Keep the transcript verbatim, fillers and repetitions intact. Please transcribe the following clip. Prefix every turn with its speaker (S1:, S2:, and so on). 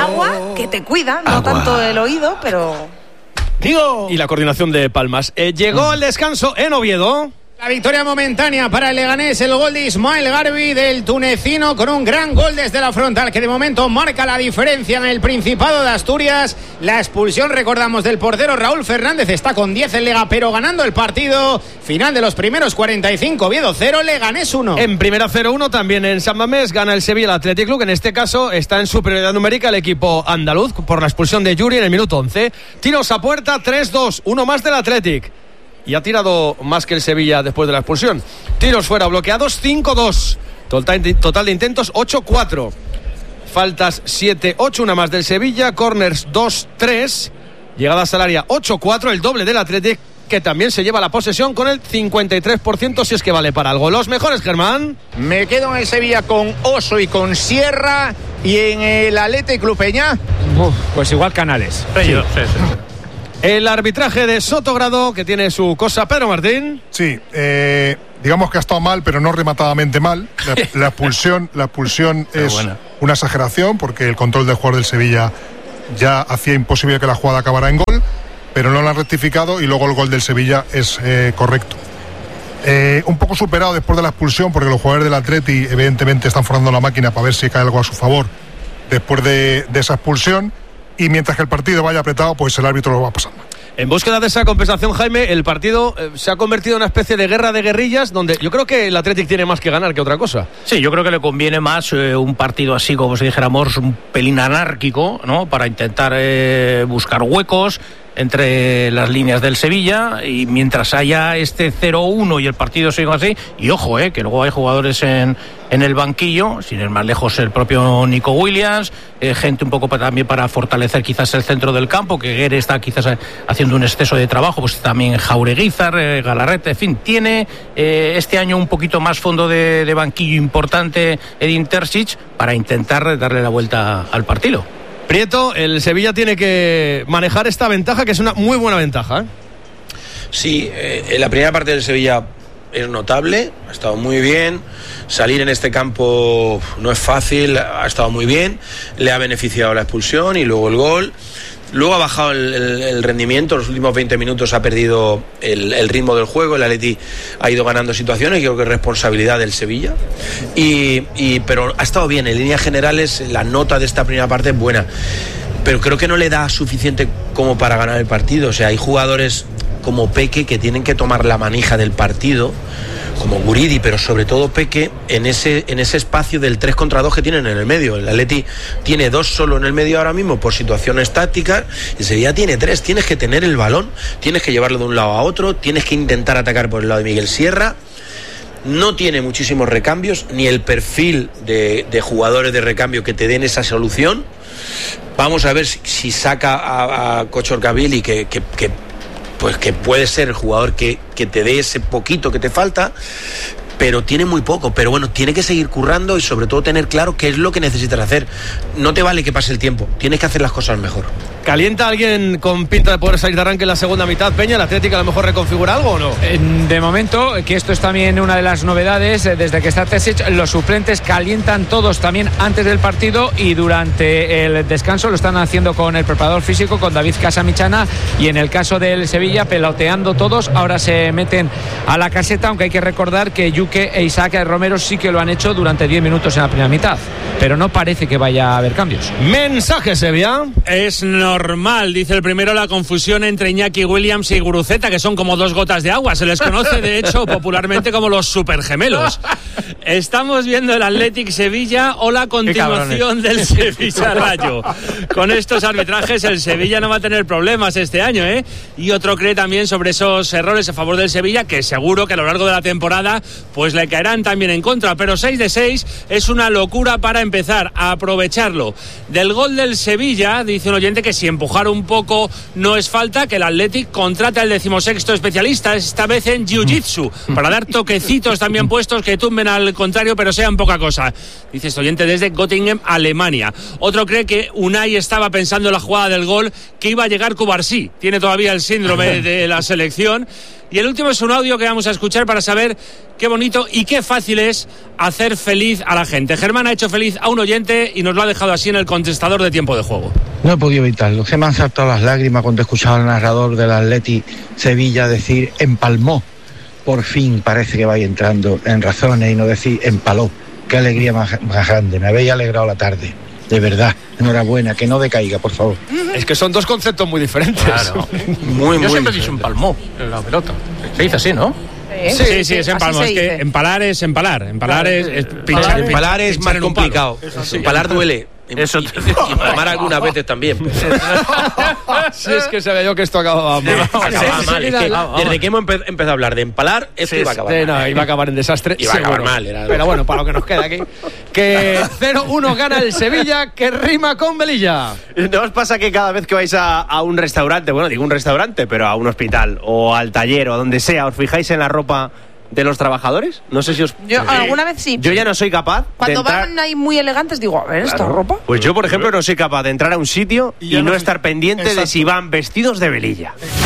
S1: agua que te cuida, no
S2: agua.
S1: tanto el oído, pero...
S2: Digo. Y la coordinación de palmas. Eh, llegó el descanso en Oviedo.
S3: La victoria momentánea para el Leganés, el gol de Ismael Garbi del tunecino con un gran gol desde la frontal que de momento marca la diferencia en el Principado de Asturias. La expulsión, recordamos, del portero Raúl Fernández, está con diez en Lega, pero ganando el partido. Final de los primeros cuarenta y cinco, Oviedo cero, Leganés uno.
S2: En primera cero uno también en San Mamés gana el Sevilla el Athletic Club, que en este caso está en superioridad numérica el equipo andaluz por la expulsión de Yuri en el minuto once. Tiros a puerta, tres dos, uno más del Athletic. Y ha tirado más que el Sevilla después de la expulsión. Tiros fuera bloqueados, cinco dos. Total, total de intentos, ocho cuatro. Faltas, siete ocho, una más del Sevilla. Corners, dos tres. Llegadas al área, ocho cuatro, el doble del Athletic, que también se lleva la posesión con el cincuenta y tres por ciento, si es que vale para algo. Los mejores, Germán.
S4: Me quedo en el Sevilla con Oso y con Sierra. Y en el Athletic Club Peña,
S3: Uf, pues igual Canales.
S2: Sí. Sí, sí, sí. El arbitraje de Sotogrado, que tiene su cosa. Pedro Martín.
S5: Sí, eh, digamos que ha estado mal, pero no rematadamente mal. La, la expulsión, la expulsión es buena. Una exageración, porque el control del jugador del Sevilla ya hacía imposible que la jugada acabara en gol, pero no la han rectificado y luego el gol del Sevilla es eh, correcto. Eh, un poco superado después de la expulsión, porque los jugadores del Atleti evidentemente están forzando la máquina para ver si cae algo a su favor después de, de esa expulsión. Y mientras que el partido vaya apretado, pues el árbitro lo va pasando.
S2: En búsqueda de esa compensación, Jaime, el partido eh, se ha convertido en una especie de guerra de guerrillas, donde yo creo que el Athletic tiene más que ganar que otra cosa.
S6: Sí, yo creo que le conviene más eh, un partido así, como si dijéramos, un pelín anárquico, ¿no? Para intentar eh, buscar huecos entre las líneas del Sevilla, y mientras haya este cero uno y el partido siga así, y ojo, eh, que luego hay jugadores en, en el banquillo, sin ir más lejos el propio Nico Williams, eh, gente un poco para, también para fortalecer quizás el centro del campo, que Guerre está quizás haciendo un exceso de trabajo, pues también Jaureguizar, eh, Galarrete, en fin, tiene eh, este año un poquito más fondo de, de banquillo importante Edin Terzic para intentar darle la vuelta al partido.
S2: Prieto, el Sevilla tiene que manejar esta ventaja, que es una muy buena ventaja, ¿eh?
S7: Sí, eh, en la primera parte del Sevilla es notable, ha estado muy bien. Salir en este campo no es fácil, ha estado muy bien, le ha beneficiado la expulsión y luego el gol. Luego ha bajado el, el, el rendimiento, los últimos veinte minutos ha perdido el, el ritmo del juego, el Atleti ha ido ganando situaciones, creo que es responsabilidad del Sevilla, y, y, pero ha estado bien, en líneas generales la nota de esta primera parte es buena, pero creo que no le da suficiente como para ganar el partido. O sea, hay jugadores como Peque que tienen que tomar la manija del partido, como Guridi, pero sobre todo Peque, en ese, en ese espacio del tres contra dos que tienen en el medio. El Atleti tiene dos solo en el medio ahora mismo por situaciones tácticas, y Sevilla tiene tres. Tienes que tener el balón, tienes que llevarlo de un lado a otro, tienes que intentar atacar por el lado de Miguel Sierra. No tiene muchísimos recambios, ni el perfil de, de jugadores de recambio que te den esa solución. Vamos a ver si, si saca a, a Kochorkavili, que, que, que pues que puede ser el jugador que, que te dé ese poquito que te falta, pero tiene muy poco. Pero bueno, tiene que seguir currando y sobre todo tener claro qué es lo que necesitas hacer. No te vale que pase el tiempo, tienes que hacer las cosas mejor.
S2: ¿Calienta alguien con pinta de poder salir de arranque en la segunda mitad, Peña? ¿El Atlético a lo mejor reconfigura algo o no?
S3: De momento, que esto es también una de las novedades, desde que está Terzic, los suplentes calientan todos también antes del partido y durante el descanso. Lo están haciendo con el preparador físico, con David Casamichana, y en el caso del Sevilla, peloteando todos. Ahora se meten a la caseta, aunque hay que recordar que Yuke e Isaac Romero sí que lo han hecho durante diez minutos en la primera mitad, pero no parece que vaya a haber cambios.
S2: Mensaje, Sevilla.
S8: Es normal, dice el primero, la confusión entre Iñaki Williams y Guruceta, que son como dos gotas de agua. Se les conoce, de hecho, popularmente como los supergemelos. Estamos viendo el Athletic Sevilla o la continuación del Sevilla Rayo. Con estos arbitrajes el Sevilla no va a tener problemas este año, ¿eh? Y otro cree también sobre esos errores a favor del Sevilla, que seguro que a lo largo de la temporada pues le caerán también en contra, pero seis de seis es una locura para empezar a aprovecharlo. Del gol del Sevilla, dice un oyente que si empujar un poco no es falta, que el Athletic contrata al decimosexto especialista, esta vez en Jiu-Jitsu, para dar toquecitos también puestos que tumben al contrario, pero sean poca cosa. Dice este oyente desde Göttingen, Alemania. Otro cree que Unai estaba pensando en la jugada del gol, que iba a llegar Cubarsí. Tiene todavía el síndrome de la selección, Y el último es un audio que vamos a escuchar para saber qué bonito y qué fácil es hacer feliz a la gente. Germán ha hecho feliz a un oyente y nos lo ha dejado así en el contestador de Tiempo de Juego.
S9: No he podido evitarlo, se me han saltado las lágrimas cuando he escuchado al narrador del Atleti Sevilla decir empalmó. Por fin parece que vaya entrando en razones y no decir empaló. Qué alegría más, más grande, me habéis alegrado la tarde. De verdad, enhorabuena, que no decaiga, por favor.
S2: Es que son dos conceptos muy diferentes.
S6: Claro.
S7: Muy,
S6: Yo
S7: muy
S6: siempre he dicho empalmó la pelota. Se dice así, ¿no?
S8: Sí, sí, sí, es empalmo. Es que
S1: dice.
S8: empalar es empalar. Empalar es, es pinchar.
S7: Empalar es
S8: pinchar
S7: más
S8: en un palo.
S7: complicado. Empalar duele.
S6: Eso
S7: y, y empalmar algunas veces también.
S2: Si es que sabía yo que esto acababa mal.
S7: Acababa mal. Es que desde que hemos empe- empezado a hablar de empalar, esto
S2: Sí,
S7: iba a acabar
S2: sí,
S7: mal.
S2: no, iba a acabar en desastre.
S7: Iba a acabar
S2: seguro.
S7: mal, era-
S2: Pero bueno, para lo que nos queda aquí. Que cero uno gana el Sevilla, que rima con Melilla.
S10: ¿No os pasa que cada vez que vais a, a un restaurante, bueno, digo un restaurante, pero a un hospital o al taller o a donde sea, os fijáis en la ropa de los trabajadores? No sé si os...
S1: Yo alguna vez sí.
S10: Yo ya no soy capaz
S1: Cuando
S10: de entrar...
S1: van ahí muy elegantes digo, a ver, ¿esta ropa?
S10: Pues yo, por ejemplo, no soy capaz de entrar a un sitio y,
S5: ya
S10: no
S5: no-
S10: estar pendiente
S5: Exacto.
S10: de si van vestidos de velilla.